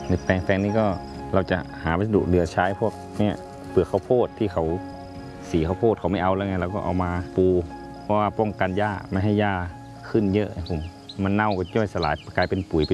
ในแปลงนี้ก็เราจะหาวัสดุเหลือใช้พวกเนี่ยเปลือกข้าวโพดที่เขาสีข้าวโพดเขาไม่เอาแล้วไงเราก็เอามาปูเพราะว่าป้องกันหญ้าไม่ให้หญ้าขึ้นเยอะมันเน่าก็ย่อยสลายกลายเป็นปุ๋ย